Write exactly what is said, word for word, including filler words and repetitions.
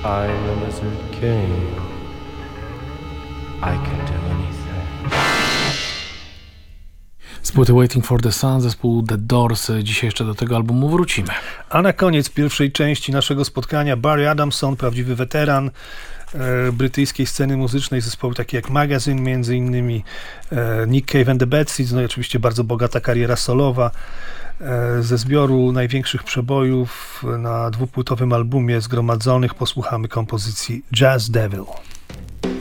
I'm a lizard king. I can do anything. Z płyty Waiting for the Sun, zespół The Doors. Dzisiaj jeszcze do tego albumu wrócimy. A na koniec pierwszej części naszego spotkania Barry Adamson, prawdziwy weteran e, brytyjskiej sceny muzycznej, zespoły takie jak Magazine, między innymi e, Nick Cave and the Bad Seeds, no i oczywiście bardzo bogata kariera solowa. E, ze zbioru największych przebojów na dwupłytowym albumie zgromadzonych posłuchamy kompozycji Jazz Devil.